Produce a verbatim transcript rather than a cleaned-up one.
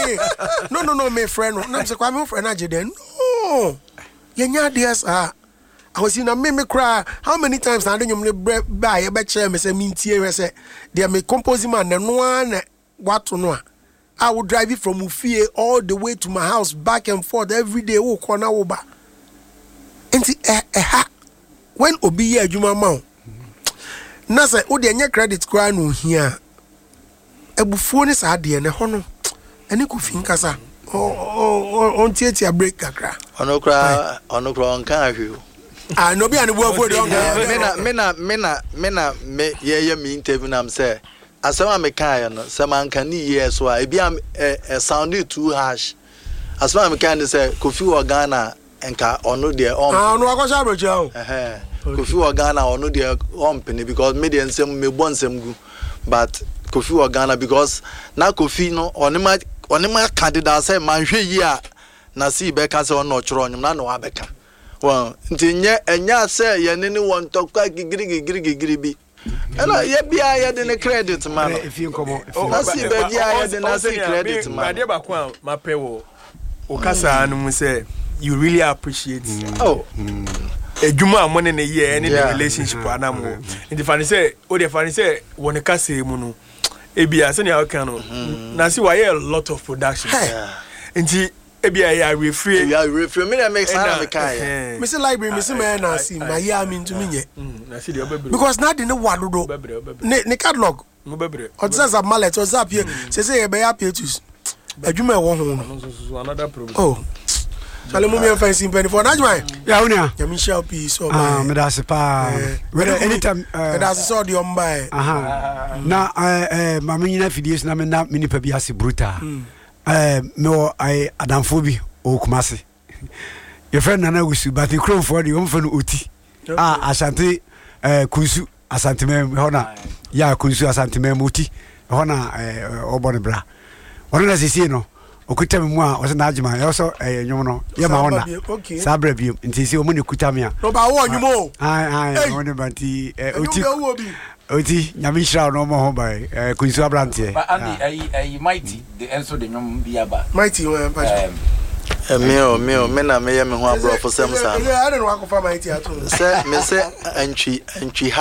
me. No, no, no, my friend. No, I'm saying, my friend, I didn't. No. Yenya dear sir. I was in a meme cry. How many times I don't buy a betcha me say minty say they may compose man and one what to know. I would drive it from Ufie all the way to my house back and forth every day. Oh, corner over. And eh eh when obi ye adwuma ma na say wo de nya credit kwa no hia ebufuo ni sa de ne ho no ene ko fin kasa o on tietia break kakra ono kra ono kra on kan ahwe ah no bi an buafo de on me na me na me na me na me ye ye me interview na am say asema me kan no say man kan ni ye so a ebi am e sound too harsh asema me kan say Kofi wo Ghana enka ono de on ah no akosha brocha o eh Kofi wo Ghana ono de on pene because me de nsem me bon nsem gu but Kofi wo Ghana because na Kofi no onima onima candidate say man hwe yi a na si be ka say ono choro onyum na no abeka won ntinye enya say ye ne ne won tokwa gigiri gigiri gigiri bi ela ye bia ye de ne credit man if you come na si be bia ye de na si credit man ma de ba kwa ma pe wo o kasa no mu say you really appreciate mm. oh mm. Ejuma money na year any yeah. relationship mm. anamo in the funny say o the funny say won ka say mu no ebia say na kan no na see why a lot of production yeah nti ebia ya refree ya refree me na make sense me kai me say library me say me na see my ya me ntumi nye na see the obebre because na de ne wadodo ne ne catalog no bebre o tsa za mallet o za pie say say e be ya pietus adwuma e wo ho no another problem oh Chale mo me fancy penny for Najman. Ya unia. Ya me shall be so. Ah, me da se pa. Whether anytime me da se so the on buy. Aha. Na eh ma me nyina fidies na me na me nipa bi ase brutal. Eh me o ai adamfo bi o Kumasi. Your friend Nana Wusu but the crown for the one for Oti. Ah, Asante eh Kunsu Asante me hona. Ya Kunsu Asante me Oti. Hona eh obone bra. Ono na sisi no. Okuta me mu a o se na agima e so eh nwom no ye ma wona sa bra bi nti si o mu ne kuta me a no ba wo nwom o ai ai wona banti eh oti oti nyame shira no mo ho ba eh kunsu abrante ba andi ai ai mighty the enso de nwom bia ba mighty we pa eh me o me o me na me ye me ho abro for sem sa I don't know akọfa mighty ato se me se antwi antwi